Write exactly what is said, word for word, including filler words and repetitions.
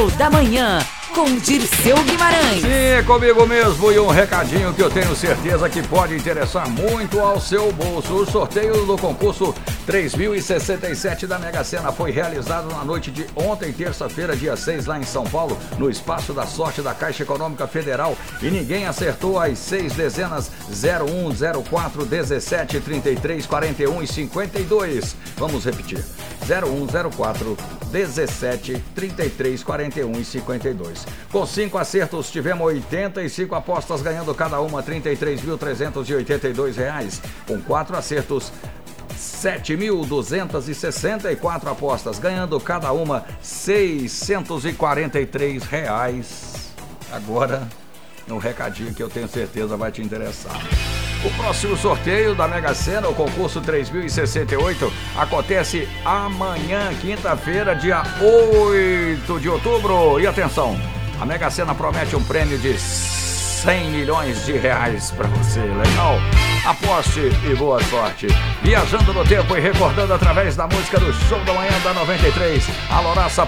Show da Manhã, com Dirceu Guimarães. Sim, é comigo mesmo, e um recadinho que eu tenho certeza que pode interessar muito ao seu bolso. O sorteio do concurso três mil e sessenta e sete da Mega Sena foi realizado na noite de ontem, terça-feira, dia seis, lá em São Paulo, no Espaço da Sorte da Caixa Econômica Federal, e ninguém acertou as seis dezenas zero um, zero quatro, dezessete, trinta e três, quarenta e um e cinquenta e dois. Vamos repetir: zero um, zero quatro, dezessete, trinta e três, quarenta e um e cinquenta e dois. Com cinco acertos, tivemos oitenta e cinco apostas, ganhando cada uma trinta e três mil trezentos e oitenta e dois reais. Com quatro acertos, sete mil duzentas e sessenta e quatro apostas, ganhando cada uma seiscentos e quarenta e três reais. Agora, um recadinho que eu tenho certeza vai te interessar. O próximo sorteio da Mega Sena, o concurso três mil e sessenta e oito, acontece amanhã, quinta-feira, dia oito de outubro. E atenção, a Mega Sena promete um prêmio de cem milhões de reais para você. Legal? Aposte e boa sorte. Viajando no tempo e recordando através da música do Show da Manhã da noventa e três, a Loraça